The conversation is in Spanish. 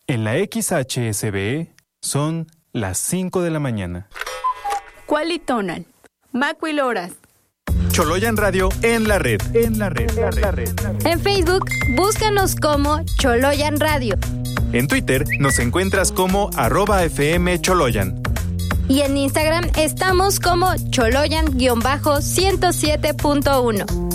En la XHSBE son las 5 de la mañana. Qualitonal. Macuil Horas. Choloyan Radio en la red. En Facebook, búscanos como Choloyan Radio. En Twitter nos encuentras como @FM Choloyan. Y en Instagram estamos como Choloyan-107.1.